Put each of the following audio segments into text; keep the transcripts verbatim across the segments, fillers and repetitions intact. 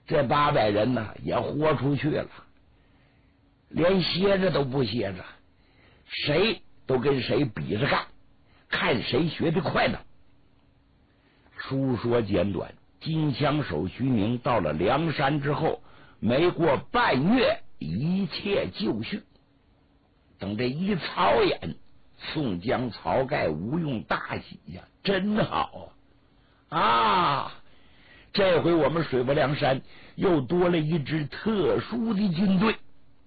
这八百人呢也豁出去了，连歇着都不歇着，谁都跟谁比着干，看谁学得快呢。书说简短，金枪手徐宁到了梁山之后，没过半月，一切就绪。等这一操演，宋江、晁盖、吴用大喜呀，真好啊！啊，这回我们水泊梁山又多了一支特殊的军队。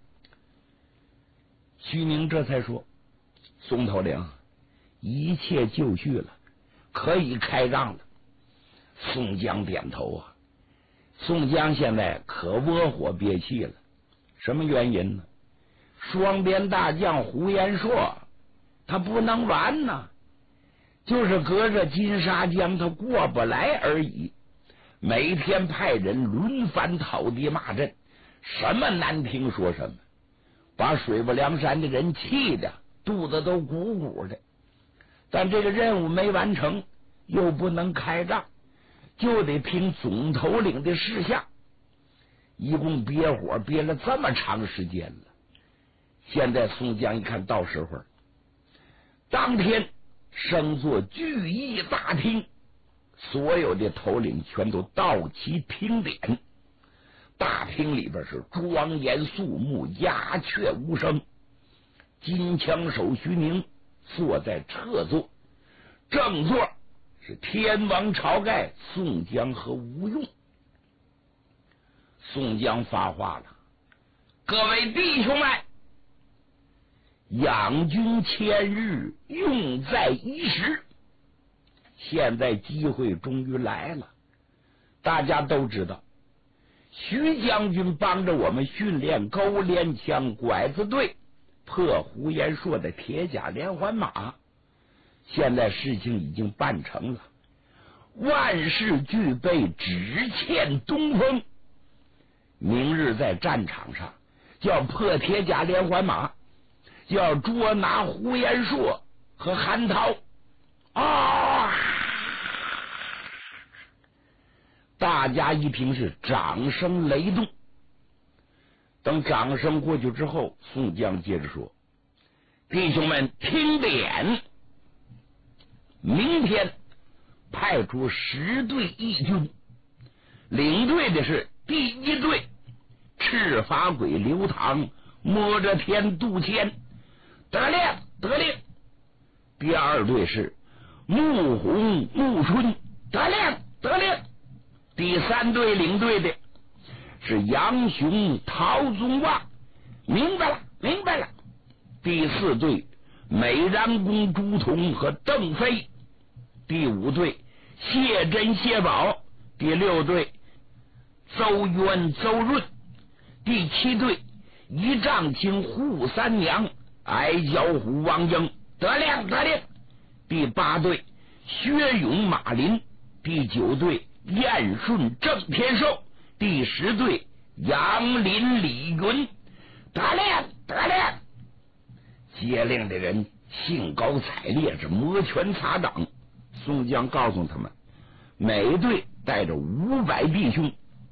徐宁这才说：“宋头领，一切就绪了，可以开仗了。”宋江点头啊。宋江现在可窝火憋气了，什么原因呢？双边大将胡延硕他不能完呐，就是隔着金沙江他过不来而已。每天派人轮番讨敌骂阵，什么难听说什么，把水泊梁山的人气的肚子都鼓鼓的。但这个任务没完成，又不能开仗，就得听总头领的示下。一共憋火憋了这么长时间了，现在宋江一看到时候，当天升座聚义大厅，所有的头领全都到齐听点。大厅里边是庄严肃穆，鸦雀无声。金枪手徐宁坐在侧座，正座是天王晁盖、宋江和吴用。宋江发话了：“各位弟兄们，养军千日，用在一时。现在机会终于来了。大家都知道，徐将军帮着我们训练勾连枪拐子队，破胡延硕的铁甲连环马。现在事情已经办成了，万事俱备，只欠东风。明日在战场上就要破铁甲连环马，就要捉拿胡延硕和韩涛。啊！大家一听是掌声雷动。等掌声过去之后，宋江接着说：“弟兄们听点，明天派出十队义军，领队的是第一队赤发鬼刘唐，摸着天渡千，得令得令。第二队是穆弘穆春，得令得令。第三队领队的是杨雄陶宗旺，明白了明白了。第四队美髯公朱仝和邓飞。第五队谢珍谢宝。第六队邹渊邹润。第七队一丈青扈三娘，矮脚虎王英，得令得令。第八队薛勇马林。第九队燕顺郑天寿。第十队杨林李云，得令得令。接令的人兴高采烈，是摩拳擦掌。宋江告诉他们，每队带着五百弟兄，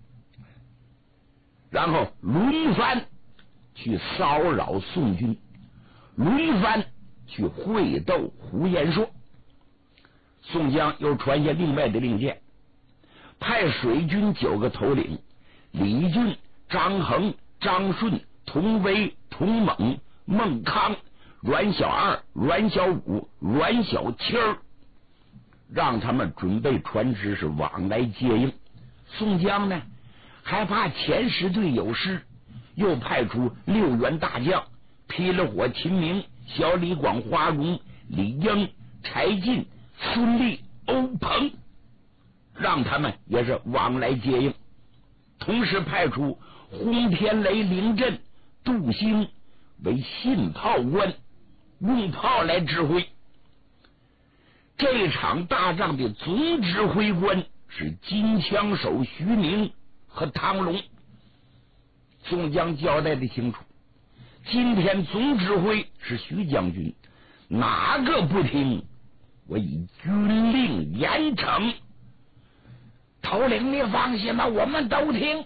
然后轮番去骚扰宋军，轮番去会斗胡延硕。宋江又传下另外的令箭，派水军九个头领，李俊、张衡、张顺、童威、童猛、孟康、阮小二、阮小五、阮小七儿，让他们准备船只是往来接应。宋江呢，还怕前十队有失，又派出六员大将霹雳火秦明、小李广、花荣、李应、柴进、孙立、欧鹏，让他们也是往来接应。同时派出轰天雷、凌震、杜兴为信炮官，用炮来指挥。这场大仗的总指挥官是金枪手徐宁和汤龙。宋江交代的清楚，今天总指挥是徐将军，哪个不听，我以军令严惩。头领你放心吧，我们都听。